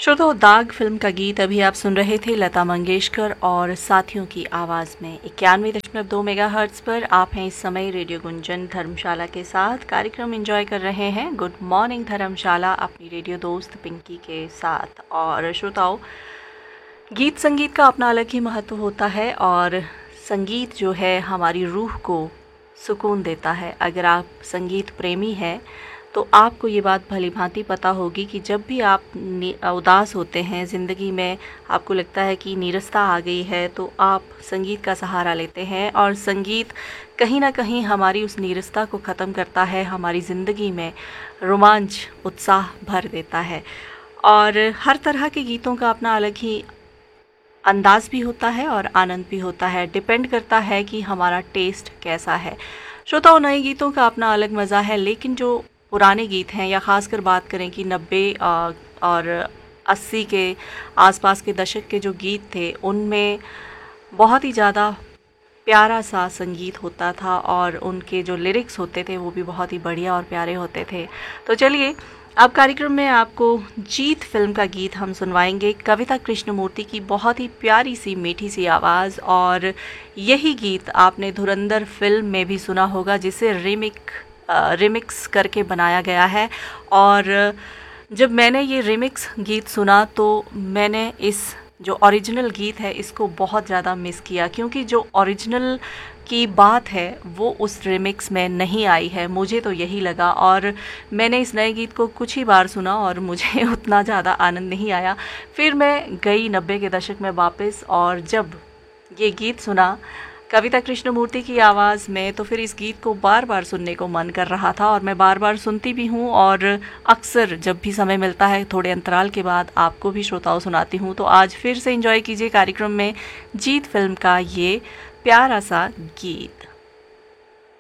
श्रोताओ, दाग फिल्म का गीत अभी आप सुन रहे थे लता मंगेशकर और साथियों की आवाज़ में 91.2 मेगाहर्ट्ज पर। आप हैं इस समय रेडियो गुंजन धर्मशाला के साथ कार्यक्रम एंजॉय कर रहे हैं गुड मॉर्निंग धर्मशाला अपनी रेडियो दोस्त पिंकी के साथ। और श्रोताओ, गीत संगीत का अपना अलग ही महत्व होता है और संगीत जो है हमारी रूह को सुकून देता है। अगर आप संगीत प्रेमी हैं तो आपको ये बात भली भांति पता होगी कि जब भी आप उदास होते हैं, ज़िंदगी में आपको लगता है कि नीरसता आ गई है, तो आप संगीत का सहारा लेते हैं और संगीत कहीं ना कहीं हमारी उस नीरसता को ख़त्म करता है, हमारी ज़िंदगी में रोमांच उत्साह भर देता है। और हर तरह के गीतों का अपना अलग ही अंदाज भी होता है और आनंद भी होता है। डिपेंड करता है कि हमारा टेस्ट कैसा है। श्रोताओं, नए गीतों का अपना अलग मज़ा है, लेकिन जो पुराने गीत हैं या ख़ासकर बात करें कि 90 और 80 के आसपास के दशक के जो गीत थे, उनमें बहुत ही ज़्यादा प्यारा सा संगीत होता था और उनके जो लिरिक्स होते थे वो भी बहुत ही बढ़िया और प्यारे होते थे। तो चलिए, अब कार्यक्रम में आपको जीत फिल्म का गीत हम सुनवाएंगे। कविता कृष्णमूर्ति की बहुत ही प्यारी सी मीठी सी आवाज़, और यही गीत आपने धुरंधर फिल्म में भी सुना होगा, जिसे रिमिक्स करके बनाया गया है। और जब मैंने ये रिमिक्स गीत सुना तो मैंने इस जो ओरिजिनल गीत है इसको बहुत ज़्यादा मिस किया, क्योंकि जो ओरिजिनल की बात है वो उस रिमिक्स में नहीं आई है। मुझे तो यही लगा, और मैंने इस नए गीत को कुछ ही बार सुना और मुझे उतना ज़्यादा आनंद नहीं आया। फिर मैं गई 90 के दशक में वापस, और जब ये गीत सुना कविता कृष्णमूर्ति की आवाज़ में, तो फिर इस गीत को बार बार सुनने को मन कर रहा था और मैं बार बार सुनती भी हूँ। और अक्सर जब भी समय मिलता है थोड़े अंतराल के बाद आपको भी श्रोताओं सुनाती हूँ। तो आज फिर से एंजॉय कीजिए कार्यक्रम में जीत फिल्म का ये प्यारा सा गीत।